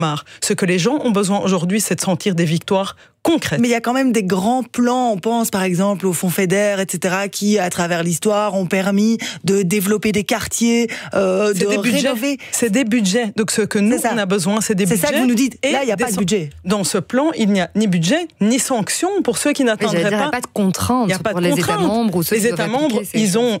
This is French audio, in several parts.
marre. Ce que les gens ont besoin aujourd'hui, c'est de sentir des victoires concrètes. Mais il y a quand même des grands plans, on pense par exemple au Fonds FEDER, etc., qui, à travers l'histoire, ont permis de développer des quartiers, de rénover. C'est des budgets. Donc ce que nous, on a besoin, c'est des budgets. C'est ça que vous nous dites. Et là, il n'y a pas de budget. Dans ce plan, il n'y a ni budget, ni sanction pour ceux qui n'attendraient pas. Il n'y a pas de contraintes pour les États membres. Ou ceux les États membres, ils ont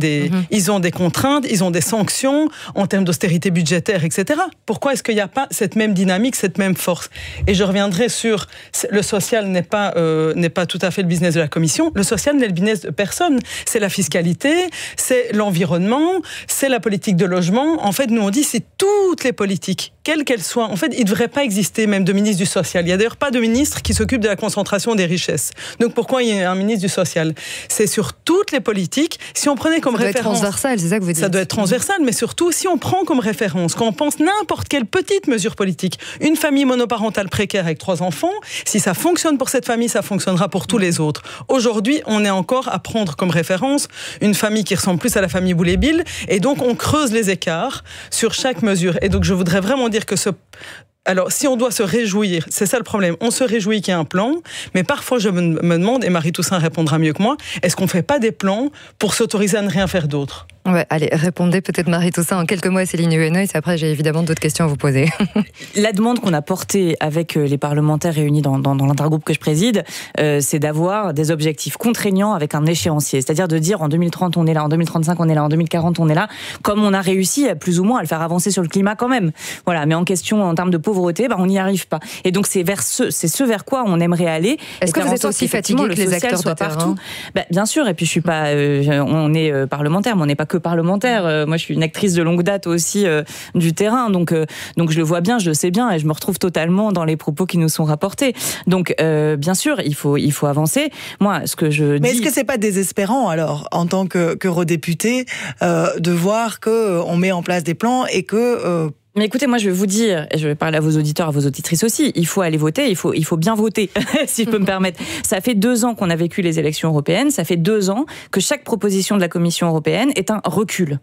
des contraintes, ils ont des sanctions en termes d'austérité budgétaire, etc. Pourquoi est-ce qu'il n'y a pas cette même dynamique, cette même force? Et je reviendrai sur le social n'est pas tout à fait le business de la Commission. Le social n'est le business de personne. C'est la fiscalité, c'est l'environnement, c'est la politique de logement. En fait, nous on dit c'est toutes les politiques, quelles qu'elles soient. En fait, il ne devrait pas exister même de ministre du social. Il n'y a d'ailleurs pas de ministre qui s'occupe de la concentration des richesses. Donc pourquoi il y a un ministre du social? C'est sur toutes les politiques. Si on prenait comme référence... Ça doit être transversal, c'est ça que vous dites? Ça doit être transversal, mais surtout si on prend comme référence, quand on pense n'importe quelle petite mesure politique, une famille monoparentale précaire avec 3 enfants, si ça fonctionne pour cette famille, ça fonctionnera pour tous les autres. Aujourd'hui, on est encore à prendre comme référence une famille qui ressemble plus à la famille Boulet-Bill, et donc on creuse les écarts sur chaque mesure. Et donc je voudrais vraiment dire que alors, si on doit se réjouir, c'est ça le problème, on se réjouit qu'il y ait un plan, mais parfois je me demande, et Marie Toussaint répondra mieux que moi, est-ce qu'on ne fait pas des plans pour s'autoriser à ne rien faire d'autre? Ouais, allez, répondez peut-être Marie Toussaint en quelques mots à Céline Huenoy, et après j'ai évidemment d'autres questions à vous poser. La demande qu'on a portée avec les parlementaires réunis dans l'intergroupe que je préside, c'est d'avoir des objectifs contraignants avec un échéancier. C'est-à-dire de dire en 2030 on est là, en 2035 on est là, en 2040 on est là, comme on a réussi plus ou moins à le faire avancer sur le climat quand même. Voilà, mais en question, en termes de pauvreté, on n'y arrive pas. Et donc c'est ce vers quoi on aimerait aller. Est-ce que vous êtes aussi fatigué que les acteurs de terrain? Bien sûr, et puis je suis pas, on est parlementaire, mais on n'est pas que parlementaire. Moi, je suis une actrice de longue date aussi du terrain, donc je le vois bien, je le sais bien, et je me retrouve totalement dans les propos qui nous sont rapportés. Donc, bien sûr, il faut avancer. Moi, ce que je dis... Mais est-ce que c'est pas désespérant, alors, en tant qu'eurodéputé, de voir qu'on met en place des plans et que... Mais écoutez, moi je vais vous dire, et je vais parler à vos auditeurs, à vos auditrices aussi, il faut aller voter, il faut bien voter, si je peux me permettre. Ça fait 2 ans qu'on a vécu les élections européennes, ça fait 2 ans que chaque proposition de la Commission européenne est un recul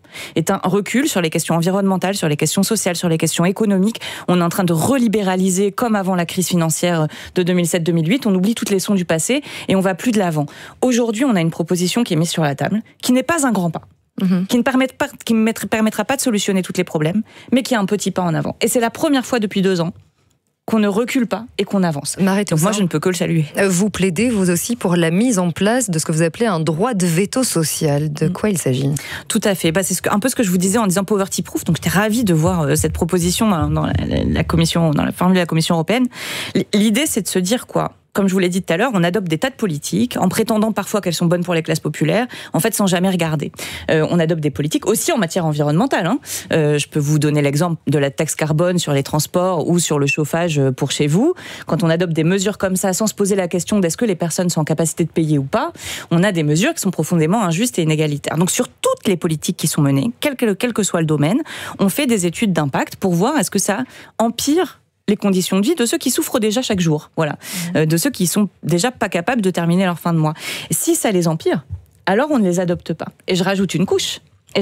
sur les questions environnementales, sur les questions sociales, sur les questions économiques. On est en train de relibéraliser comme avant la crise financière de 2007-2008, on oublie toutes les leçons du passé et on va plus de l'avant. Aujourd'hui, on a une proposition qui est mise sur la table, qui n'est pas un grand pas. Qui ne permettra pas de solutionner tous les problèmes, mais qui est un petit pas en avant. Et c'est la première fois depuis 2 ans qu'on ne recule pas et qu'on avance. Donc moi, je ne peux que le saluer. Vous plaidez, vous aussi, pour la mise en place de ce que vous appelez un droit de veto social. De quoi il s'agit? Tout à fait. C'est un peu ce que je vous disais en disant poverty proof. Donc j'étais ravie de voir cette proposition dans la commission, dans la formule de la Commission européenne. L'idée, c'est de se dire quoi? Comme je vous l'ai dit tout à l'heure, on adopte des tas de politiques en prétendant parfois qu'elles sont bonnes pour les classes populaires, en fait sans jamais regarder. On adopte des politiques aussi en matière environnementale. Je peux vous donner l'exemple de la taxe carbone sur les transports ou sur le chauffage pour chez vous. Quand on adopte des mesures comme ça sans se poser la question d'est-ce que les personnes sont en capacité de payer ou pas, on a des mesures qui sont profondément injustes et inégalitaires. Donc sur toutes les politiques qui sont menées, quel que soit le domaine, on fait des études d'impact pour voir est-ce que ça empire les conditions de vie de ceux qui souffrent déjà chaque jour, voilà, de ceux qui sont déjà pas capables de terminer leur fin de mois. Si ça les empire, alors on ne les adopte pas. Et je rajoute une couche,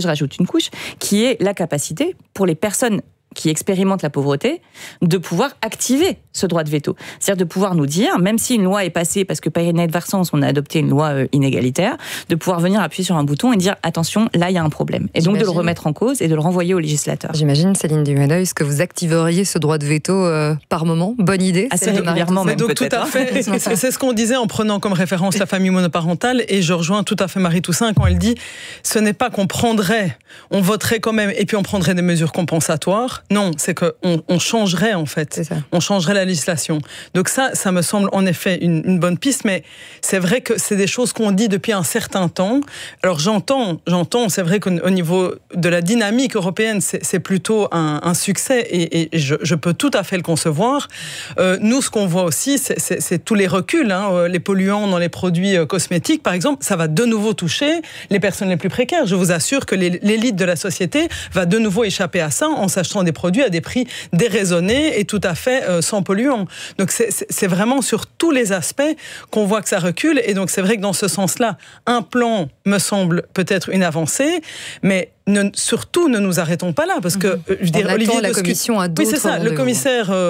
qui est la capacité pour les personnes qui expérimentent la pauvreté, de pouvoir activer ce droit de veto. C'est-à-dire de pouvoir nous dire, même si une loi est passée, parce que par inadvertance, on a adopté une loi inégalitaire, de pouvoir venir appuyer sur un bouton et dire, attention, là, il y a un problème. Et donc de le remettre en cause et de le renvoyer au législateur. J'imagine, Céline Huenoy, est-ce que vous activeriez ce droit de veto par moment? Bonne idée. Assez régulièrement même, donc, peut-être. Tout à fait. C'est ce qu'on disait en prenant comme référence la famille monoparentale, et je rejoins tout à fait Marie Toussaint quand elle dit, ce n'est pas qu'on prendrait, on voterait quand même, et puis on prendrait des mesures compensatoires. Non, c'est qu'on changerait en fait. On changerait la législation. Donc ça me semble en effet une bonne piste, mais c'est vrai que c'est des choses qu'on dit depuis un certain temps. Alors j'entends, c'est vrai qu'au niveau de la dynamique européenne, c'est plutôt un succès, et je peux tout à fait le concevoir. Nous, ce qu'on voit aussi, c'est tous les reculs, les polluants dans les produits cosmétiques, par exemple, ça va de nouveau toucher les personnes les plus précaires. Je vous assure que l'élite de la société va de nouveau échapper à ça en s'achetant des produits à des prix déraisonnés et tout à fait sans polluants. Donc c'est vraiment sur tous les aspects qu'on voit que ça recule, et donc c'est vrai que dans ce sens-là, un plan me semble peut-être une avancée, mais surtout ne nous arrêtons pas là, parce que je veux dire, on Olivier attend la de ce que- commission à d'autres Oui, c'est ça. Le rendez-vous. commissaire